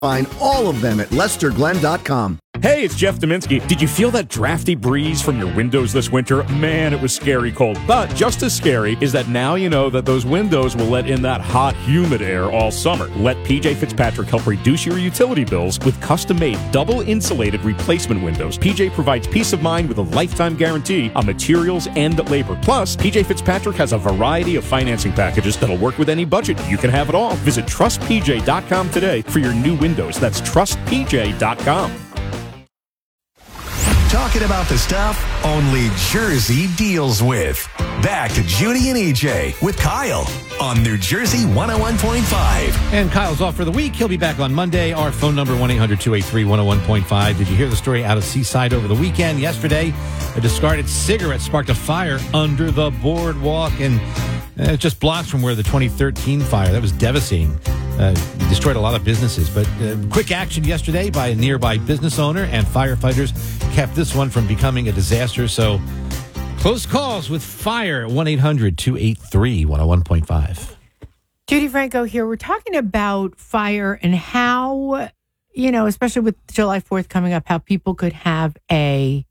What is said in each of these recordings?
Find all of them at LesterGlenn.com. Hey, it's Jeff Dominski. Did you feel that drafty breeze from your windows this winter? Man, it was scary cold. But just as scary is that now you know that those windows will let in that hot, humid air all summer. Let PJ Fitzpatrick help reduce your utility bills with custom-made, double-insulated replacement windows. PJ provides peace of mind with a lifetime guarantee on materials and labor. Plus, PJ Fitzpatrick has a variety of financing packages that'll work with any budget. You can have it all. Visit TrustPJ.com today for your new windows. That's TrustPJ.com. Talking about the stuff only Jersey deals with. Back to Judy and EJ with Kyle on New Jersey 101.5. And Kyle's off for the week. He'll be back on Monday. Our phone number, 1-800-283-101.5. Did you hear the story out of Seaside over the weekend? Yesterday, a discarded cigarette sparked a fire under the boardwalk, and just blocks from where the 2013 fire. That was devastating. Destroyed a lot of businesses. But quick action yesterday by a nearby business owner, and firefighters kept this one from becoming a disaster. So close calls with fire. 1-800-283-101.5. Judy Franco here. We're talking about fire and how, especially with July 4th coming up, how people could have a,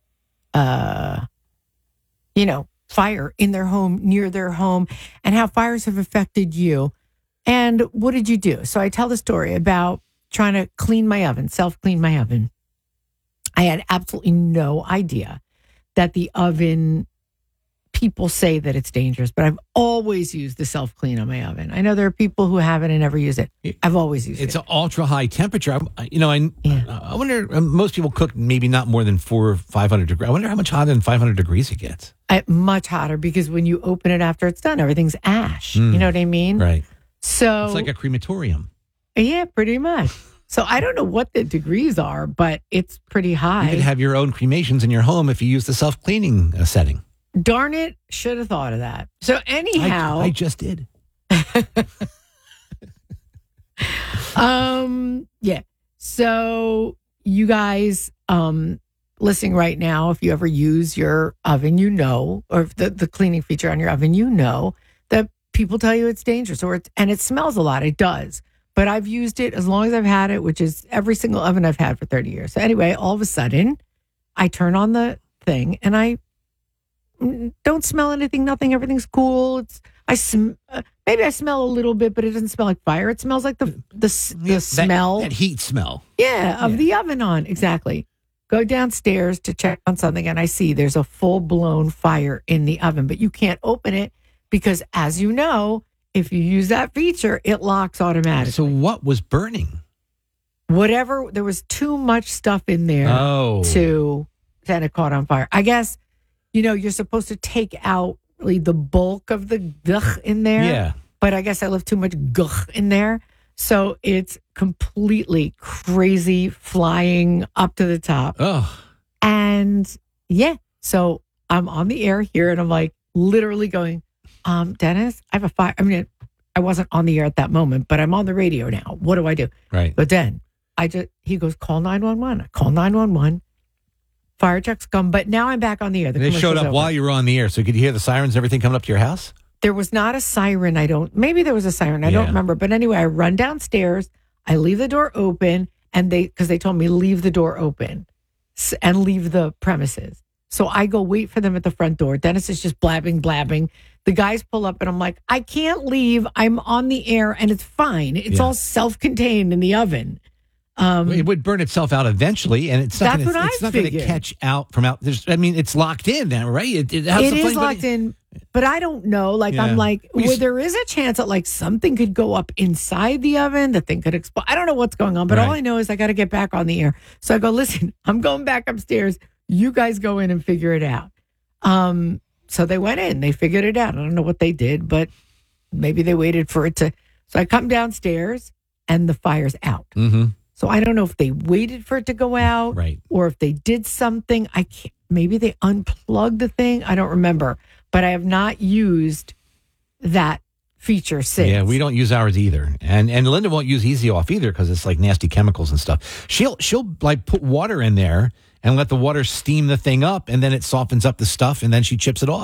fire in their home, near their home, and how fires have affected you. And what did you do? So I tell the story about trying to clean my oven, self-clean my oven. I had absolutely no idea that the oven, people say that it's dangerous, but I've always used the self-clean on my oven. I know there are people who haven't and never use it. I've always used it. It's an ultra-high temperature. I wonder, most people cook maybe not more than 400 or 500 degrees. I wonder how much hotter than 500 degrees it gets. Much hotter, because when you open it after it's done, everything's ash. You know what I mean? Right. So it's like a crematorium. Yeah, pretty much. So I don't know what the degrees are, but it's pretty high. You could have your own cremations in your home if you use the self-cleaning setting. Darn it. Should have thought of that. So anyhow. I just did. Yeah. So you guys listening right now, if you ever use your oven, or if the cleaning feature on your oven, that people tell you it's dangerous, and it smells a lot. It does. But I've used it as long as I've had it, which is every single oven I've had for 30 years. So anyway, all of a sudden, I turn on the thing and I don't smell anything, nothing. Everything's cool. Maybe I smell a little bit, but it doesn't smell like fire. It smells like the smell. That heat smell. Yeah, of the oven on. Exactly. Go downstairs to check on something, and I see there's a full-blown fire in the oven, but you can't open it because, as you know, if you use that feature, it locks automatically. So what was burning? Whatever. There was too much stuff in there to then it caught on fire. I guess, you're supposed to take out really the bulk of the gugh in there. Yeah. But I guess I left too much gugh in there. So it's completely crazy, flying up to the top. Oh. And so I'm on the air here and I'm like literally going, Dennis, I have a fire. I mean, I wasn't on the air at that moment, but I'm on the radio now. What do I do? Right. But then he goes, call 911. I call 911. Fire trucks come, but now I'm back on the air. They showed up while you were on the air. So could you hear the sirens and everything coming up to your house? There was not a siren. Maybe there was a siren. I don't remember. But anyway, I run downstairs. I leave the door open because they told me leave the door open and leave the premises. So I go wait for them at the front door. Dennis is just blabbing. The guys pull up and I'm like, I can't leave. I'm on the air and it's fine. It's all self-contained in the oven. It would burn itself out eventually, and it's not going to catch out from out. It's locked in now, right? It is locked in, but I don't know. I'm like, there is a chance that something could go up inside the oven. The thing could explode. I don't know what's going on, but all I know is I got to get back on the air. So I go, listen, I'm going back upstairs. You guys go in and figure it out. So they went in. They figured it out. I don't know what they did, but maybe they waited for it to. So I come downstairs, and the fire's out. Mm-hmm. So I don't know if they waited for it to go out, right, or if they did something. Maybe they unplugged the thing. I don't remember, but I have not used that feature since. Yeah, we don't use ours either, and Linda won't use Easy Off either because it's like nasty chemicals and stuff. She'll put water in there and let the water steam the thing up, and then it softens up the stuff, and then she chips it off.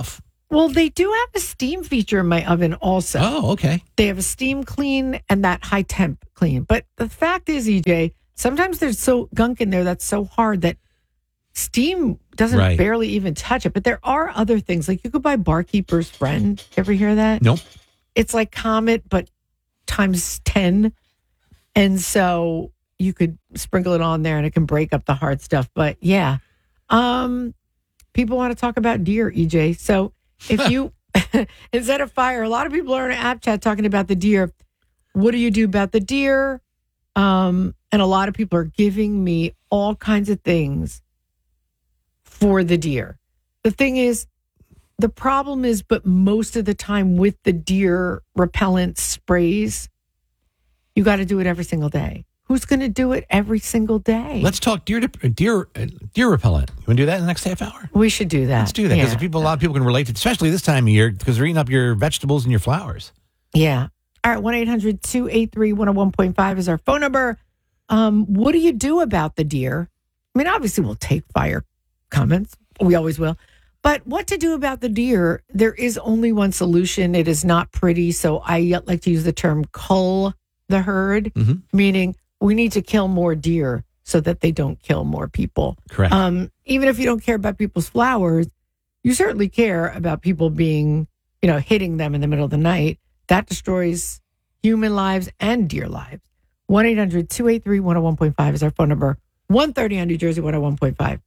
Well, they do have a steam feature in my oven also. Oh, okay. They have a steam clean and that high temp clean. But the fact is, EJ, sometimes there's so gunk in there that's so hard that steam doesn't barely even touch it. But there are other things. Like you could buy Barkeeper's Friend. Ever hear that? Nope. It's like Comet, but times 10. And so you could sprinkle it on there and it can break up the hard stuff. But yeah, people want to talk about deer, EJ. So if you, instead of fire, a lot of people are in app chat talking about the deer. What do you do about the deer? And a lot of people are giving me all kinds of things for the deer. The thing is, the problem is, but most of the time with the deer repellent sprays, you got to do it every single day. Who's going to do it every single day? Let's talk deer repellent. You want to do that in the next half hour? We should do that. Let's do that because a lot of people can relate to it, especially this time of year because they're eating up your vegetables and your flowers. Yeah. All right. 1-800-283-101.5 is our phone number. What do you do about the deer? I mean, obviously, we'll take fire comments. We always will. But what to do about the deer? There is only one solution. It is not pretty. So I like to use the term cull the herd, meaning we need to kill more deer so that they don't kill more people. Correct. Even if you don't care about people's flowers, you certainly care about people being, hitting them in the middle of the night. That destroys human lives and deer lives. 1-800-283-101.5 is our phone number. 130 on New Jersey 101.5.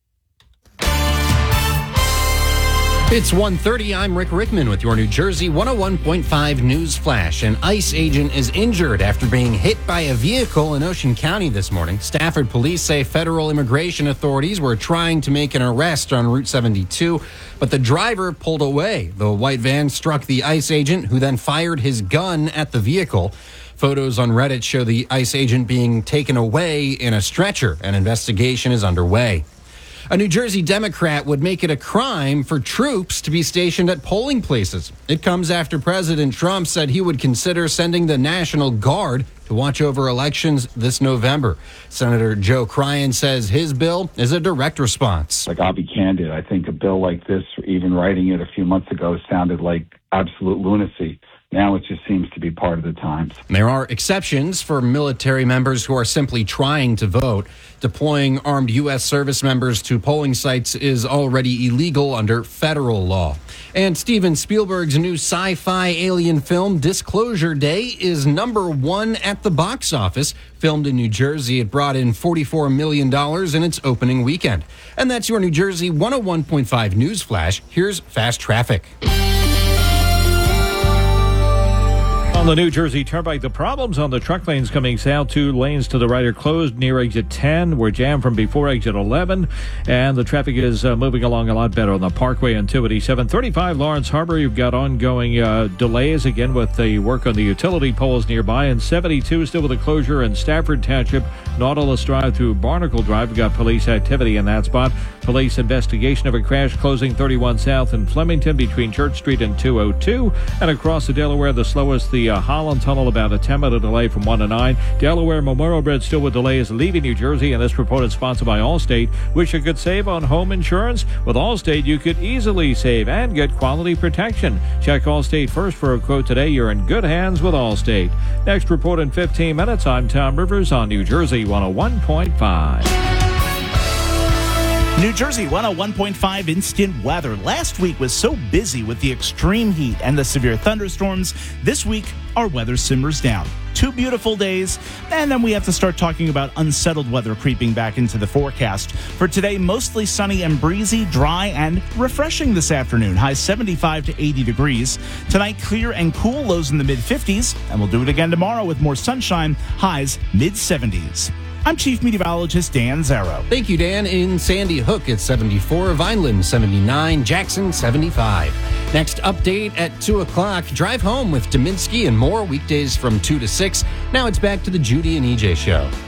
It's 1:30. I'm Rick Rickman with your New Jersey 101.5 News Flash. An ICE agent is injured after being hit by a vehicle in Ocean County this morning. Stafford police say federal immigration authorities were trying to make an arrest on Route 72, but the driver pulled away. The white van struck the ICE agent, who then fired his gun at the vehicle. Photos on Reddit show the ICE agent being taken away in a stretcher. An investigation is underway. A New Jersey Democrat would make it a crime for troops to be stationed at polling places. It comes after President Trump said he would consider sending the National Guard to watch over elections this November. Senator Joe Cryan says his bill is a direct response. I'll be candid. I think a bill like this, even writing it a few months ago, sounded like absolute lunacy. Now it just seems to be part of the times. There are exceptions for military members who are simply trying to vote. Deploying armed U.S. service members to polling sites is already illegal under federal law. And Steven Spielberg's new sci-fi alien film, Disclosure Day, is #1 at the box office. Filmed in New Jersey, it brought in $44 million in its opening weekend. And that's your New Jersey 101.5 News Flash. Here's Fast Traffic. On the New Jersey Turnpike, the problems on the truck lanes coming south, 2 lanes to the right are closed near exit 10. We're jammed from before exit 11, and the traffic is moving along a lot better on the Parkway and 287. 35 Lawrence Harbor, you've got ongoing delays again with the work on the utility poles nearby, and 72 still with a closure in Stafford Township, Nautilus Drive through Barnacle Drive. We've got police activity in that spot. Police investigation of a crash closing 31 South in Flemington between Church Street and 202, and across the Delaware, the slowest, the Holland Tunnel, about a 10-minute delay from 1 to 9. Delaware Memorial Bridge still with delays leaving New Jersey, and this report is sponsored by Allstate. Wish you could save on home insurance? With Allstate, you could easily save and get quality protection. Check Allstate first for a quote today. You're in good hands with Allstate. Next report in 15 minutes. I'm Tom Rivers on New Jersey 101.5. New Jersey 101.5 instant weather. Last week was so busy with the extreme heat and the severe thunderstorms. This week, our weather simmers down. 2 beautiful days, and then we have to start talking about unsettled weather creeping back into the forecast. For today, mostly sunny and breezy, dry and refreshing this afternoon. Highs 75 to 80 degrees. Tonight, clear and cool, lows in the mid-50s, and we'll do it again tomorrow with more sunshine, highs mid-70s. I'm Chief Meteorologist Dan Zarrow. Thank you, Dan. In Sandy Hook, it's 74, Vineland 79, Jackson 75. Next update at 2 o'clock. Drive home with Dominski and more, weekdays from 2 to 6. Now it's back to the Judy and EJ Show.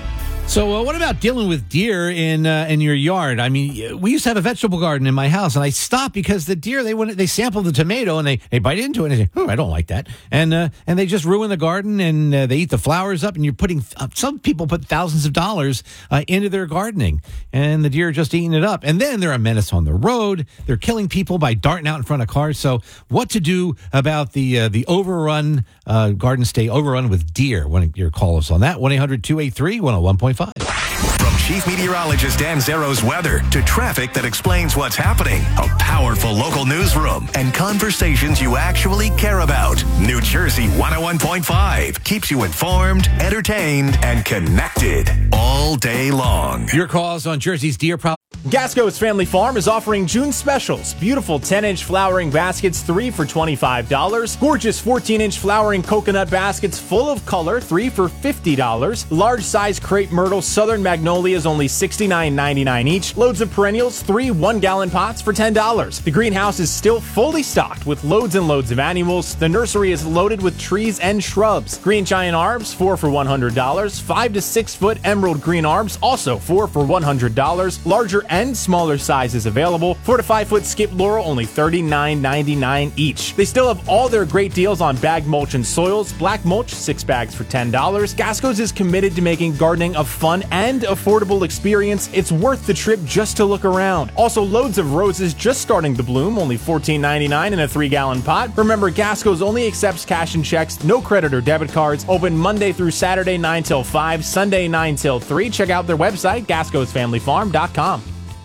So what about dealing with deer in your yard? I mean, we used to have a vegetable garden in my house, and I stopped because the deer, they sample the tomato and they bite into it and they say, "Oh, I don't like that," and they just ruin the garden and they eat the flowers up. And you're putting some people put thousands of dollars into their gardening, and the deer are just eating it up. And then they're a menace on the road. They're killing people by darting out in front of cars. So what to do about the overrun gardens stay overrun with deer? When your call us on that 1-800-283-101.5. From Chief Meteorologist Dan Zero's weather to traffic that explains what's happening, a powerful local newsroom, and conversations you actually care about. New Jersey 101.5 keeps you informed, entertained, and connected all day long. Your calls on Jersey's deer problem. Gasco's Family Farm is offering June specials. Beautiful 10-inch flowering baskets, 3 for $25. Gorgeous 14-inch flowering coconut baskets full of color, 3 for $50. Large size crepe myrtle Southern Magnolias, only $69.99 each. Loads of perennials, 3 1-gallon pots for $10. The greenhouse is still fully stocked with loads and loads of annuals. The nursery is loaded with trees and shrubs. Green giant arbs, 4 for $100. 5 to 6 foot emerald green arbs, also 4 for $100. Larger and smaller sizes available. 4 to 5 foot skip laurel, only $39.99 each. They still have all their great deals on bag mulch and soils. Black mulch, 6 bags for $10. Gasco's is committed to making gardening a fun and affordable experience. It's worth the trip just to look around. Also, loads of roses just starting to bloom, only $14.99 in a 3-gallon pot. Remember, Gasco's only accepts cash and checks, no credit or debit cards. Open Monday through Saturday 9 till 5, Sunday 9 till 3. Check out their website, gascosfamilyfarm.com.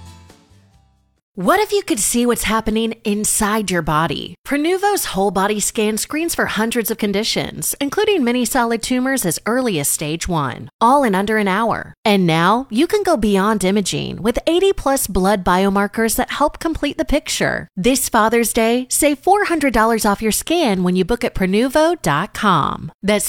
What if you could see what's happening inside your body? Prenuvo's whole body scan screens for hundreds of conditions, including many solid tumors as early as stage 1, all in under an hour. And now you can go beyond imaging with 80+ blood biomarkers that help complete the picture. This Father's Day, save $400 off your scan when you book at Prenuvo.com. That's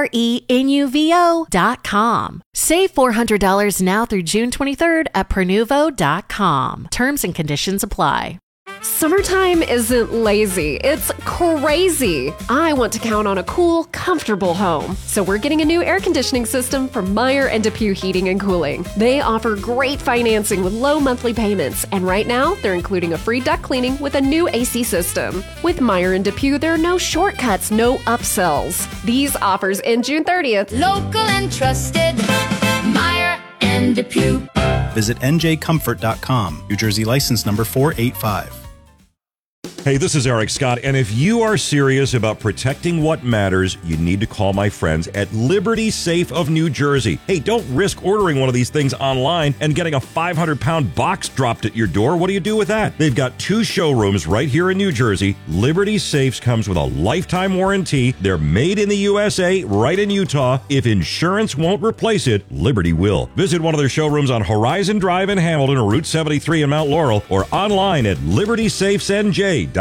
Prenuvo.com. Save $400 now through June 23rd at Prenuvo.com. Terms and conditions apply. Summertime isn't lazy, it's crazy. I want to count on a cool, comfortable home. So we're getting a new air conditioning system from Meyer & DePuy Heating and Cooling. They offer great financing with low monthly payments, and right now they're including a free duct cleaning with a new AC system. With Meyer & DePuy, there are no shortcuts, no upsells. These offers end June 30th. Local and trusted, Meyer & DePuy. Visit njcomfort.com. New Jersey license number 485. Hey, this is Eric Scott, and if you are serious about protecting what matters, you need to call my friends at Liberty Safe of New Jersey. Hey, don't risk ordering one of these things online and getting a 500-pound box dropped at your door. What do you do with that? They've got 2 showrooms right here in New Jersey. Liberty Safes comes with a lifetime warranty. They're made in the USA, right in Utah. If insurance won't replace it, Liberty will. Visit one of their showrooms on Horizon Drive in Hamilton or Route 73 in Mount Laurel, or online at libertysafesnj.com.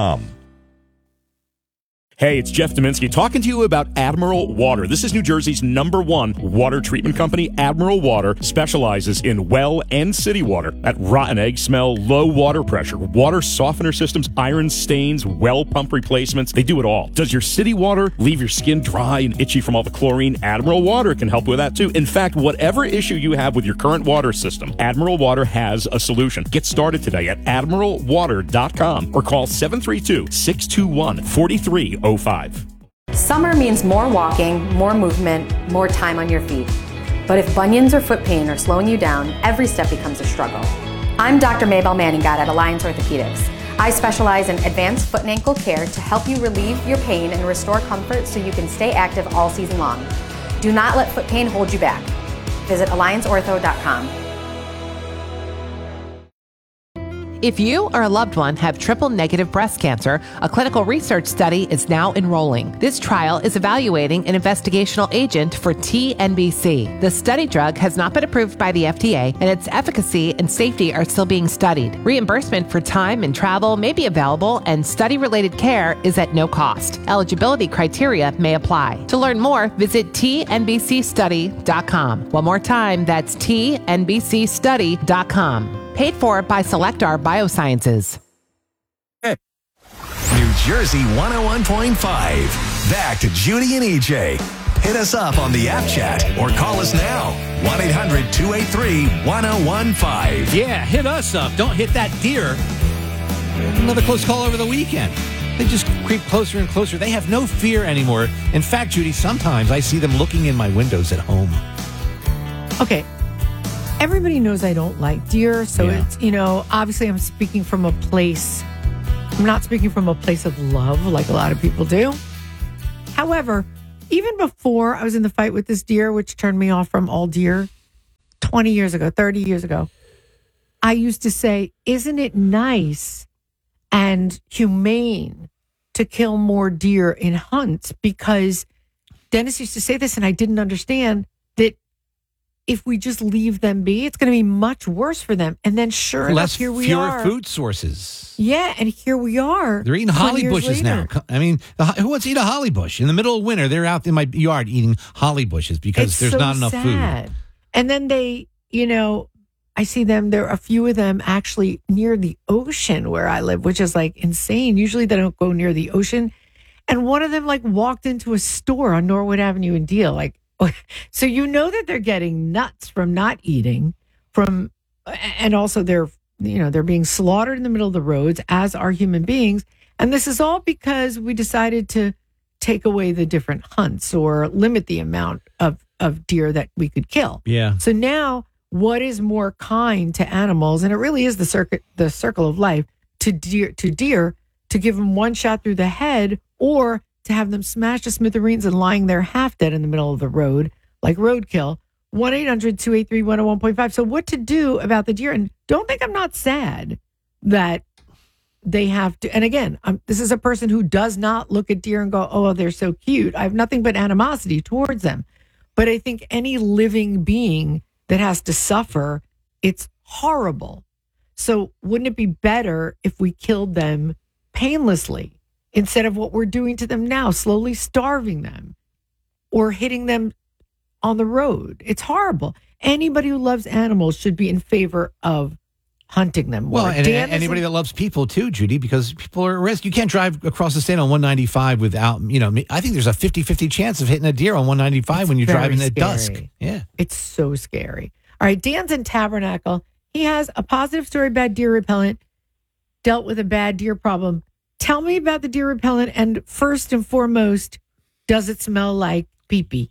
Hey, it's Jeff Dominski talking to you about Admiral Water. This is New Jersey's #1 water treatment company. Admiral Water specializes in well and city water. That rotten egg smell, low water pressure, water softener systems, iron stains, well pump replacements. They do it all. Does your city water leave your skin dry and itchy from all the chlorine? Admiral Water can help with that too. In fact, whatever issue you have with your current water system, Admiral Water has a solution. Get started today at admiralwater.com or call 732-621-4305. Summer means more walking, more movement, more time on your feet. But if bunions or foot pain are slowing you down, every step becomes a struggle. I'm Dr. Maybelle Manningat at Alliance Orthopedics. I specialize in advanced foot and ankle care to help you relieve your pain and restore comfort so you can stay active all season long. Do not let foot pain hold you back. Visit allianceortho.com. If you or a loved one have triple-negative breast cancer, a clinical research study is now enrolling. This trial is evaluating an investigational agent for TNBC. The study drug has not been approved by the FDA, and its efficacy and safety are still being studied. Reimbursement for time and travel may be available, and study-related care is at no cost. Eligibility criteria may apply. To learn more, visit tnbcstudy.com. One more time, that's tnbcstudy.com. Paid for by Selectar Biosciences. New Jersey 101.5. Back to Judy and EJ. Hit us up on the app chat or call us now. 1-800-283-1015. Yeah, hit us up. Don't hit that deer. Another close call over the weekend. They just creep closer and closer. They have no fear anymore. In fact, Judy, sometimes I see them looking in my windows at home. Okay. Everybody knows I don't like deer, so it's, obviously I'm speaking from a place. I'm not speaking from a place of love like a lot of people do. However, even before I was in the fight with this deer, which turned me off from all deer 20 years ago, 30 years ago, I used to say, isn't it nice and humane to kill more deer in hunts? Because Dennis used to say this, and I didn't understand that if we just leave them be, it's going to be much worse for them. And then sure enough, here we are. Fewer food sources. Yeah, and here we are. They're eating holly bushes now. I mean, who wants to eat a holly bush? In the middle of winter, they're out in my yard eating holly bushes because there's not enough food. And then they, I see them, there are a few of them actually near the ocean where I live, which is like insane. Usually they don't go near the ocean. And one of them like walked into a store on Norwood Avenue in Deal. Like, so that they're getting nuts from not eating, and also they're being slaughtered in the middle of the roads, as are human beings. And this is all because we decided to take away the different hunts or limit the amount of deer that we could kill. Yeah. So now, what is more kind to animals? And it really is the circle of life to deer to give them one shot through the head, or to have them smashed to smithereens and lying there half dead in the middle of the road, like roadkill. 1-800-283-101.5. So what to do about the deer? And don't think I'm not sad that they have to. And again, this is a person who does not look at deer and go, oh, they're so cute. I have nothing but animosity towards them. But I think any living being that has to suffer, it's horrible. So wouldn't it be better if we killed them painlessly instead of what we're doing to them now, slowly starving them or hitting them on the road? It's horrible. Anybody who loves animals should be in favor of hunting them more. Well, and anybody that loves people too, Judy, because people are at risk. You can't drive across the state on 195 without, I think there's a 50-50 chance of hitting a deer on 195 when you're driving at dusk. Yeah. It's so scary. All right, Dan's in Tabernacle. He has a positive story about deer repellent, dealt with a bad deer problem. Tell me about the deer repellent, and first and foremost, does it smell like pee-pee?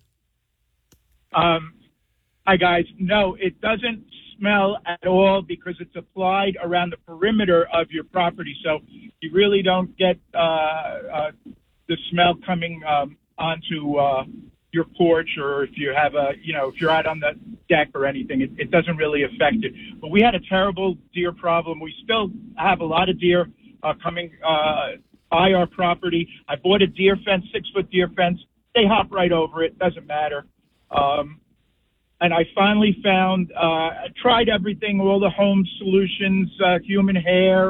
Hi, guys. No, it doesn't smell at all because it's applied around the perimeter of your property. So you really don't get the smell coming onto your porch, or if you have if you're out on the deck or anything, it doesn't really affect it. But we had a terrible deer problem. We still have a lot of deer coming by our property. I bought a deer fence, 6-foot deer fence. They hop right over it. Doesn't matter. And I finally found, I tried everything, all the home solutions, human hair,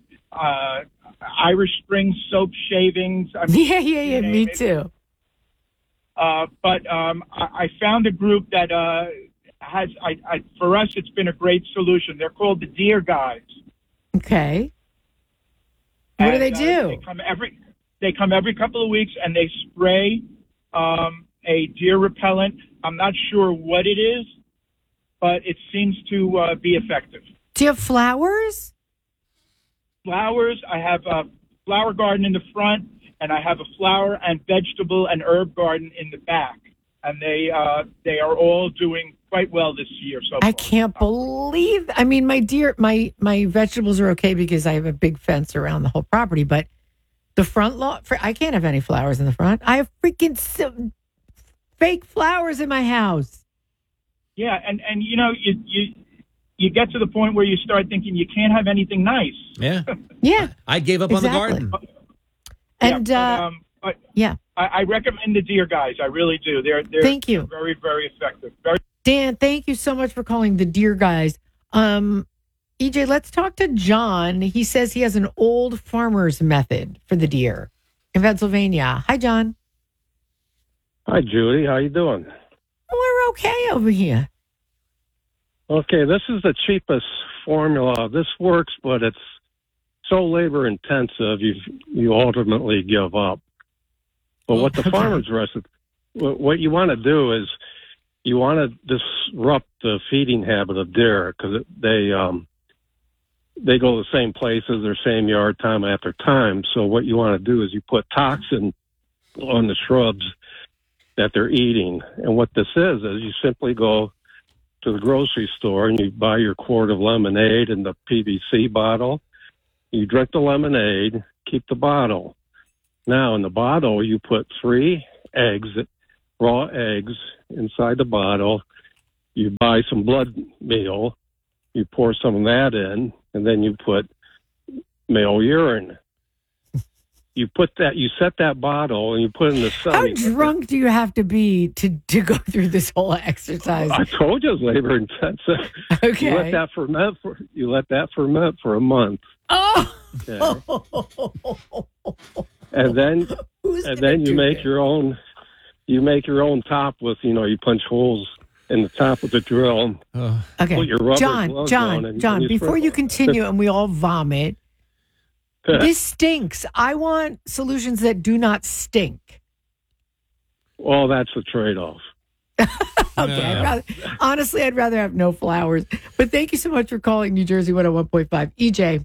Irish Spring soap shavings. Yeah, me too. But I found a group that has, for us, it's been a great solution. They're called the Deer Guys. Okay. What do they do? They come every couple of weeks, and they spray a deer repellent. I'm not sure what it is, but it seems to be effective. Do you have flowers? Flowers. I have a flower garden in the front, and I have a flower and vegetable and herb garden in the back. And they are all doing quite well this year. So I can't believe. I mean, my vegetables are okay because I have a big fence around the whole property. But the front lawn, I can't have any flowers in the front. I have freaking fake flowers in my house. Yeah, and you get to the point where you start thinking you can't have anything nice. Yeah, yeah. I gave up on the garden. And yeah. I recommend the Deer Guys. I really do. They're Thank you. Very, very effective. Dan, thank you so much for calling the Deer Guys. EJ, let's talk to John. He says he has an old farmer's method for the deer in Pennsylvania. Hi, John. Hi, Judy. How you doing? We're okay over here. Okay, this is the cheapest formula. This works, but it's so labor intensive, you ultimately give up. But what the farmer's what you want to do is you want to disrupt the feeding habit of deer because they go to the same places, their same yard time after time. So what you want to do is you put toxin on the shrubs that they're eating. And what this is you simply go to the grocery store and you buy your quart of lemonade in the PVC bottle. You drink the lemonade, keep the bottle. Now in the bottle, you put 3 eggs, raw eggs inside the bottle. You buy some blood meal. You pour some of that in, and then you put male urine. You set that bottle and you put it in the sun. How drunk do you have to be to go through this whole exercise? I told you it's labor intensive. Okay. You let that ferment for a month. Oh. Okay. And then you make your own. You make your own top with you punch holes in the top with the drill. Okay. Put your rubber gloves on John. Before you continue, and we all vomit. This stinks. I want solutions that do not stink. Well, that's the trade-off. Okay. I'd rather have no flowers. But thank you so much for calling New Jersey 101.5. EJ,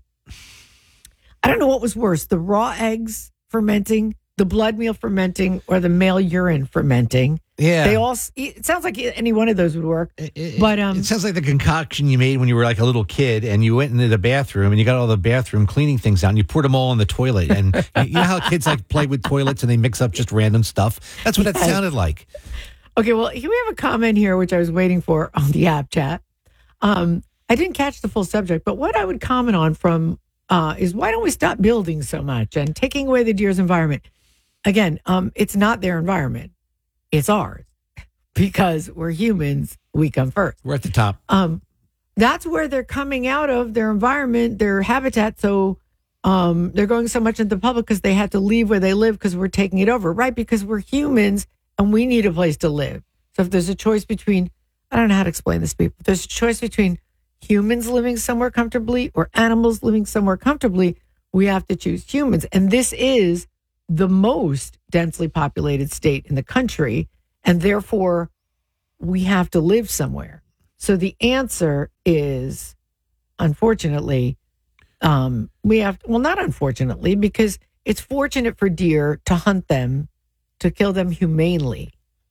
I don't know what was worse, the raw eggs fermenting, the blood meal fermenting, or the male urine fermenting. Yeah. It sounds like any one of those would work. But it sounds like the concoction you made when you were like a little kid and you went into the bathroom and you got all the bathroom cleaning things out and you poured them all in the toilet. And you know how kids like play with toilets and they mix up just random stuff? That's what that sounded like. Okay, well, here we have a comment here, which I was waiting for on the app chat. I didn't catch the full subject, but what I would comment on from is why don't we stop building so much and taking away the deer's environment? Again, it's not their environment. It's ours. Because we're humans, we come first. We're at the top. That's where they're coming out of their environment, their habitat. So they're going so much into the public because they had to leave where they live because we're taking it over, right? Because we're humans and we need a place to live. So if there's a choice between, I don't know how to explain this to people. If there's a choice between humans living somewhere comfortably or animals living somewhere comfortably, we have to choose humans. And this is the most densely populated state in the country, and therefore we have to live somewhere. So the answer is, unfortunately, we have, well, not unfortunately, because it's fortunate for deer to hunt them, to kill them humanely,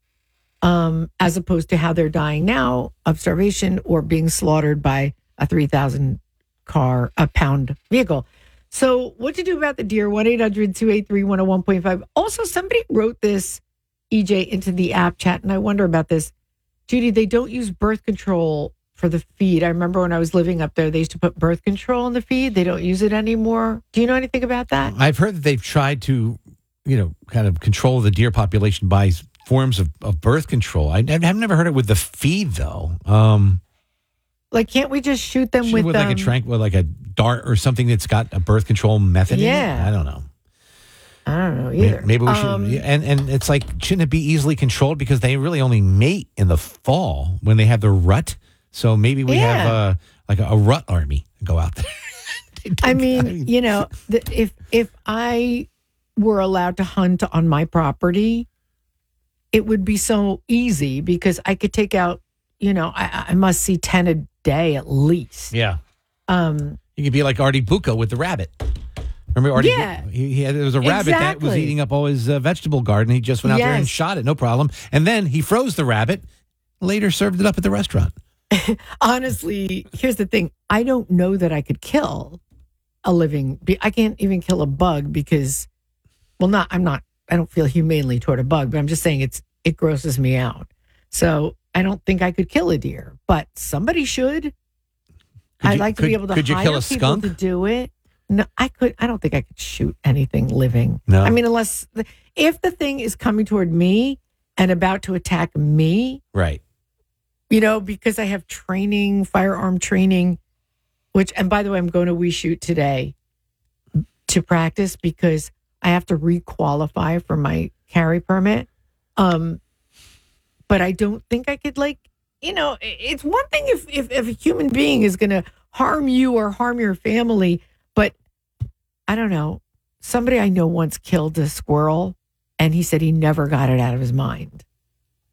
as opposed to how they're dying now of starvation or being slaughtered by a 3,000-pound vehicle. So what to do about the deer? 1-800-283-101.5. Also, somebody wrote this, EJ, into the app chat, and I wonder about this. Judy, they don't use birth control for the feed. I remember when I was living up there, they used to put birth control in the feed. They don't use it anymore. Do you know anything about that? I've heard that they've tried to, kind of control the deer population by forms of birth control. I've never heard it with the feed, though. Like, can't we just shoot them with like a dart or something that's got a birth control method in it? I don't know. I don't know either. Maybe we should. And it's like, shouldn't it be easily controlled because they really only mate in the fall when they have the rut? So maybe we have a rut army go out there. I mean, if I were allowed to hunt on my property, it would be so easy because I could take out, I must see 10 a day at least. Yeah. You could be like Artie Bucco with the rabbit. Remember Artie? Yeah. There was a rabbit that was eating up all his vegetable garden. He just went out there and shot it, no problem. And then he froze the rabbit, later served it up at the restaurant. Honestly, here's the thing. I don't know that I could kill a living. I can't even kill a bug because, I don't feel humanely toward a bug, but I'm just saying it grosses me out. So I don't think I could kill a deer, but somebody should. I'd like to be able to hire people to do it. No, I don't think I could shoot anything living. No. I mean, if the thing is coming toward me and about to attack me. Right. Because I have firearm training, and by the way, I'm going to WeShoot today to practice because I have to requalify for my carry permit. But I don't think I could it's one thing if a human being is going to harm you or harm your family, but I don't know. Somebody I know once killed a squirrel and he said he never got it out of his mind.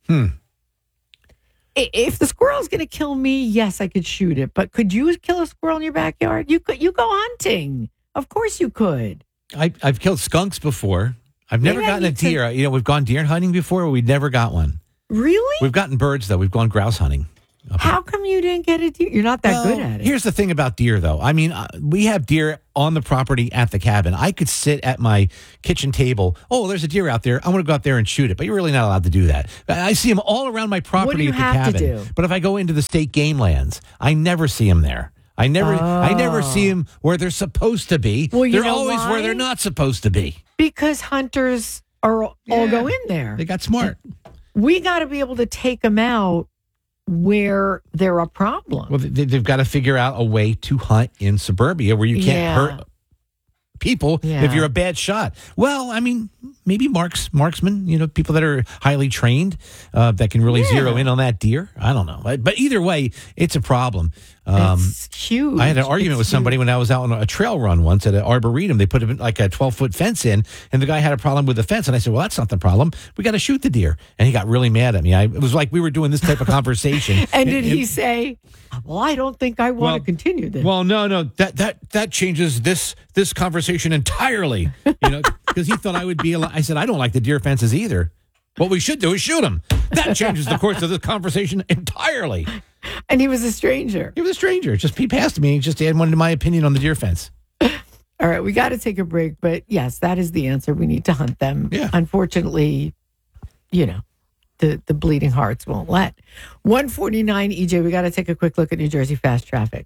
If the squirrel's going to kill me, yes, I could shoot it. But could you kill a squirrel in your backyard? You could. You go hunting. Of course you could. I've killed skunks before. I've never gotten a deer. We've gone deer hunting before, but we never got one. Really? We've gotten birds, though. We've gone grouse hunting. How come you didn't get a deer? You're not that good at it. Here's the thing about deer, though. I mean, we have deer on the property at the cabin. I could sit at my kitchen table. Oh, there's a deer out there. I want to go out there and shoot it. But you're really not allowed to do that. I see them all around my property at the cabin. But if I go into the state game lands, I never see them there. I never see them where they're supposed to be. Well, they're always where they're not supposed to be. Because hunters all go in there. They got smart. We got to be able to take them out where they're a problem. Well, they've got to figure out a way to hunt in suburbia where you can't hurt people if you're a bad shot. Well, I mean, maybe marksmen, people that are highly trained that can really zero in on that deer. I don't know. But either way, it's a problem. It's huge. I had an argument with somebody when I was out on a trail run once at an arboretum. They put like a 12-foot fence in, and the guy had a problem with the fence. And I said, well, that's not the problem. We got to shoot the deer. And he got really mad at me. It was like we were doing this type of conversation. And did he say, well, I don't think I want to continue this? Well, no. That changes this conversation entirely. Because he thought I would be. I said, I don't like the deer fences either. What we should do is shoot them. That changes the course of this conversation entirely. And he was a stranger. He was a stranger. He passed me. He just wanted my opinion on the deer fence. All right, we got to take a break. But yes, that is the answer. We need to hunt them. Yeah. Unfortunately, the bleeding hearts won't let. 149 EJ, we got to take a quick look at New Jersey fast traffic.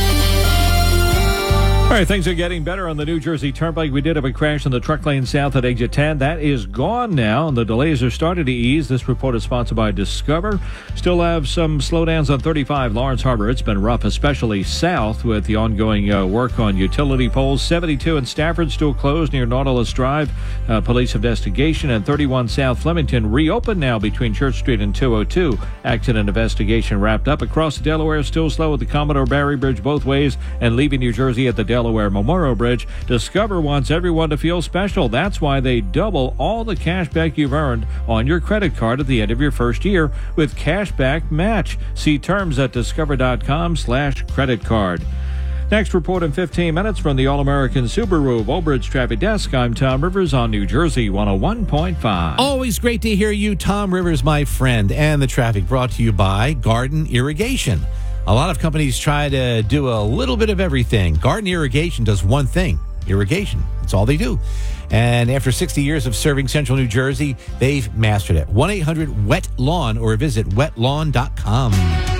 All right, things are getting better on the New Jersey Turnpike. We did have a crash in the truck lane south at exit 10. That is gone now, and the delays are starting to ease. This report is sponsored by Discover. Still have some slowdowns on 35 Lawrence Harbor. It's been rough, especially south with the ongoing work on utility poles. 72 in Stafford still closed near Nautilus Drive. Police investigation. And 31 South Flemington reopened now between Church Street and 202. Accident investigation wrapped up. Across the Delaware, still slow at the Commodore Barry Bridge both ways and leaving New Jersey at the Delaware Memorial Bridge. Discover wants everyone to feel special. That's why they double all the cash back you've earned on your credit card at the end of your first year with Cashback Match. See terms at discover.com/credit card. Next report in 15 minutes from the All-American Subaru of Old Bridge Traffic Desk. I'm Tom Rivers on New Jersey 101.5. Always great to hear you, Tom Rivers, my friend. And the traffic brought to you by Garden Irrigation. A lot of companies try to do a little bit of everything. Garden Irrigation does one thing: irrigation. That's all they do. And after 60 years of serving Central New Jersey, they've mastered it. 1-800-WET-LAWN or visit wetlawn.com.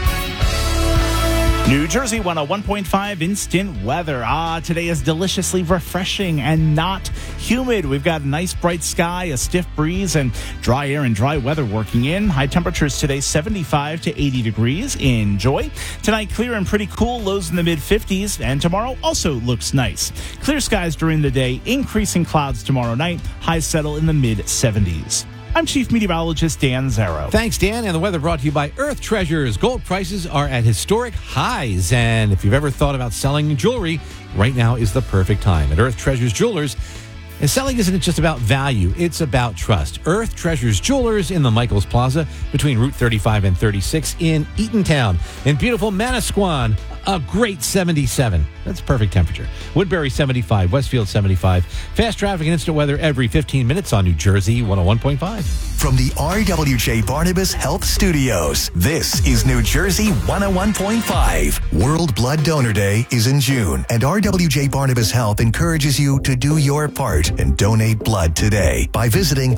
New Jersey 101.5 instant weather. Today is deliciously refreshing and not humid. We've got a nice bright sky, a stiff breeze, and dry air and dry weather working in. High temperatures today 75 to 80 degrees. Enjoy. Tonight clear and pretty cool, lows in the mid-50s, and tomorrow also looks nice. Clear skies during the day, increasing clouds tomorrow night. Highs settle in the mid-70s. I'm Chief Meteorologist Dan Zero. Thanks, Dan. And the weather brought to you by Earth Treasures. Gold prices are at historic highs. And if you've ever thought about selling jewelry, right now is the perfect time. At Earth Treasures Jewelers, and selling isn't just about value, it's about trust. Earth Treasures Jewelers in the Michaels Plaza between Route 35 and 36 in Eatontown. In beautiful Manasquan, a great 77. That's perfect temperature. Woodbury 75, Westfield 75. Fast traffic and instant weather every 15 minutes on New Jersey 101.5. From the RWJ Barnabas Health Studios, this is New Jersey 101.5. World Blood Donor Day is in June, and RWJ Barnabas Health encourages you to do your part and donate blood today by visiting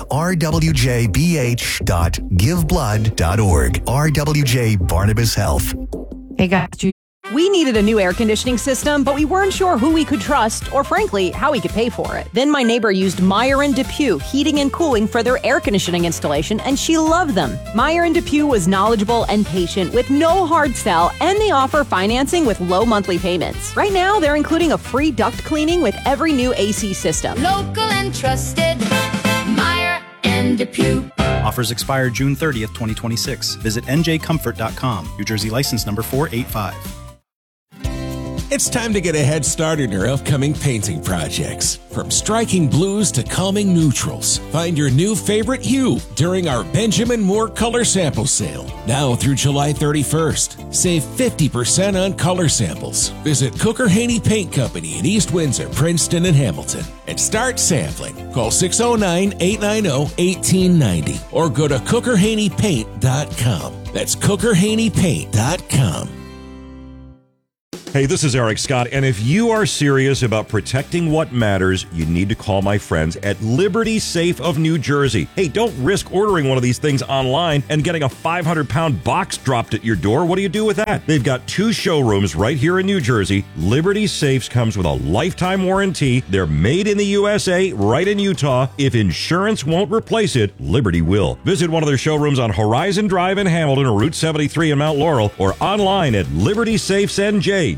rwjbh.giveblood.org. RWJ Barnabas Health. Hey, guys. We needed a new air conditioning system, but we weren't sure who we could trust or, frankly, how we could pay for it. Then my neighbor used Meyer & DePuy Heating and Cooling for their air conditioning installation, and she loved them. Meyer & DePuy was knowledgeable and patient with no hard sell, and they offer financing with low monthly payments. Right now, they're including a free duct cleaning with every new AC system. Local and trusted, Meyer & DePuy. Offers expire June 30th, 2026. Visit njcomfort.com. New Jersey license number 485. It's time to get a head start on your upcoming painting projects. From striking blues to calming neutrals, find your new favorite hue during our Benjamin Moore Color Sample Sale. Now through July 31st. Save 50% on color samples. Visit Cooker Haney Paint Company in East Windsor, Princeton, and Hamilton and start sampling. Call 609-890-1890 or go to cookerhaneypaint.com. That's cookerhaneypaint.com. Hey, this is Eric Scott, and if you are serious about protecting what matters, you need to call my friends at Liberty Safe of New Jersey. Hey, don't risk ordering one of these things online and getting a 500-pound box dropped at your door. What do you do with that? They've got 2 showrooms right here in New Jersey. Liberty Safes comes with a lifetime warranty. They're made in the USA, right in Utah. If insurance won't replace it, Liberty will. Visit one of their showrooms on Horizon Drive in Hamilton or Route 73 in Mount Laurel or online at libertysafesnj.com.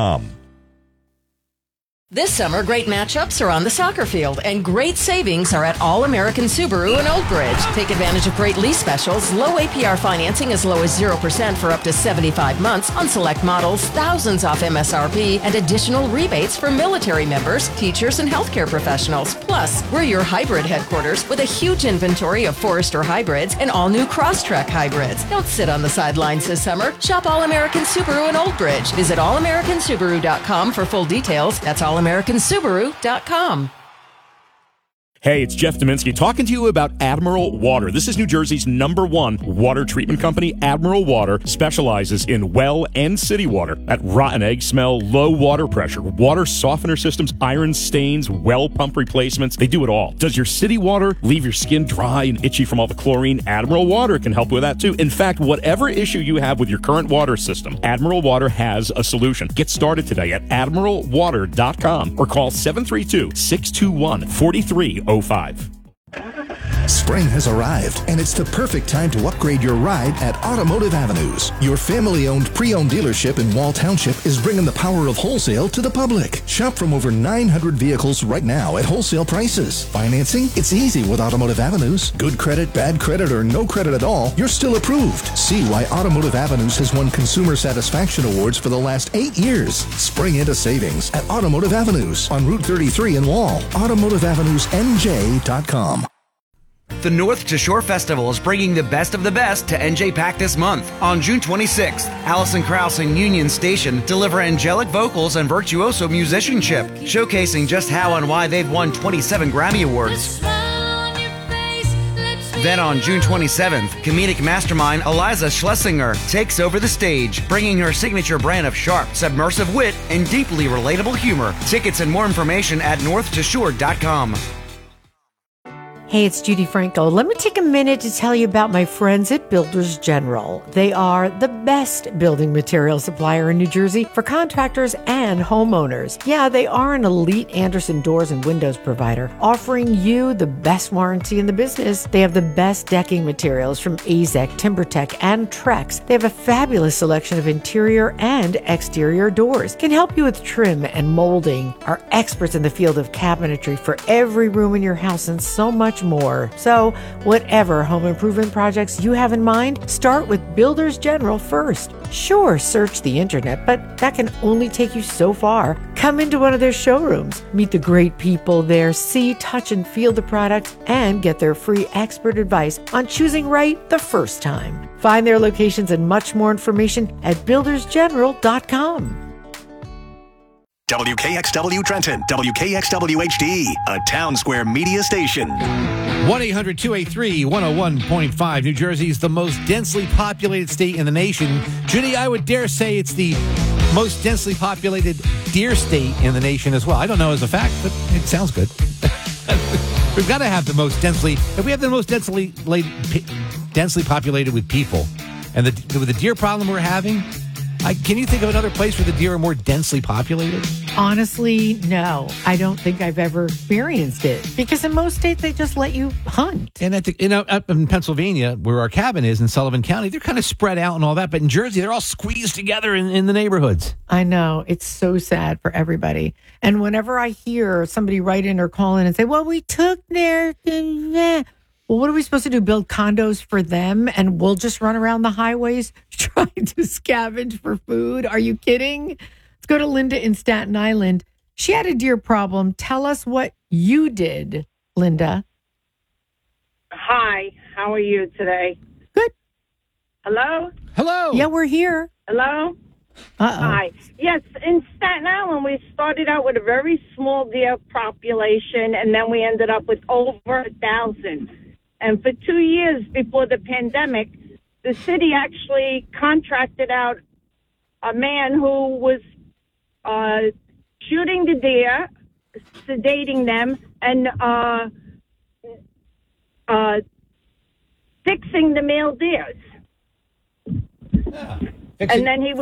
This summer, great matchups are on the soccer field, and great savings are at All American Subaru in Old Bridge. Take advantage of great lease specials, low APR financing as low as 0% for up to 75 months on select models, thousands off MSRP, and additional rebates for military members, teachers, and healthcare professionals. Plus, we're your hybrid headquarters with a huge inventory of Forester hybrids and all new Crosstrek hybrids. Don't sit on the sidelines this summer. Shop All American Subaru in Old Bridge. Visit allamericansubaru.com for full details. That's allamericansubaru.com. Hey, it's Jeff Dominski talking to you about Admiral Water. This is New Jersey's #1 water treatment company. Admiral Water specializes in well and city water. That rotten egg smell, low water pressure, water softener systems, iron stains, well pump replacements. They do it all. Does your city water leave your skin dry and itchy from all the chlorine? Admiral Water can help with that too. In fact, whatever issue you have with your current water system, Admiral Water has a solution. Get started today at admiralwater.com or call 732-621-4305. Spring has arrived, and it's the perfect time to upgrade your ride at Automotive Avenues. Your family-owned pre-owned dealership in Wall Township is bringing the power of wholesale to the public. Shop from over 900 vehicles right now at wholesale prices. Financing? It's easy with Automotive Avenues. Good credit, bad credit, or no credit at all, you're still approved. See why Automotive Avenues has won Consumer Satisfaction Awards for the last 8 years. Spring into savings at Automotive Avenues on Route 33 in Wall. AutomotiveAvenuesNJ.com. The North to Shore Festival is bringing the best of the best to NJPAC this month. On June 26th, Alison Krauss and Union Station deliver angelic vocals and virtuoso musicianship, showcasing just how and why they've won 27 Grammy Awards. Then on June 27th, comedic mastermind Eliza Schlesinger takes over the stage, bringing her signature brand of sharp, submersive wit and deeply relatable humor. Tickets and more information at northtoshore.com. Hey, it's Judy Franco. Let me take a minute to tell you about my friends at Builders General. They are the best building material supplier in New Jersey for contractors and homeowners. Yeah, they are an elite Andersen doors and windows provider, offering you the best warranty in the business. They have the best decking materials from AZEK, TimberTech, and Trex. They have a fabulous selection of interior and exterior doors. Can help you with trim and molding. Are experts in the field of cabinetry for every room in your house and so much more. So, whatever home improvement projects you have in mind, start with Builders General first. Sure, search the internet, but that can only take you so far. Come into one of their showrooms, meet the great people there, see, touch, and feel the products, and get their free expert advice on choosing right the first time. Find their locations and much more information at buildersgeneral.com. WKXW Trenton, WKXW HD, a Town Square media station. 1-800-283-101.5. New Jersey is the most densely populated state in the nation. Judy, I would dare say it's the most densely populated deer state in the nation as well. I don't know as a fact, but it sounds good. We've got to have the most densely, if we have the most densely populated with people, and with the deer problem we're having, can you think of another place where the deer are more densely populated? Honestly, no. I don't think I've ever experienced it. Because in most states, they just let you hunt. And up in Pennsylvania, where our cabin is in Sullivan County, they're kind of spread out and all that. But in Jersey, they're all squeezed together in the neighborhoods. I know. It's so sad for everybody. And whenever I hear somebody write in or call in and say, well, we took their... Well, what are we supposed to do? Build condos for them and we'll just run around the highways trying to scavenge for food? Are you kidding? Let's go to Linda in Staten Island. She had a deer problem. Tell us what you did, Linda. Hi, how are you today? Good. Hello? Hello. Yeah, we're here. Hello? Uh-oh. Hi. Yes, in Staten Island, we started out with a very small deer population, and then we ended up with over 1,000. And for 2 years before the pandemic, the city actually contracted out a man who was shooting the deer, sedating them, and fixing the male deers. Yeah. And then he would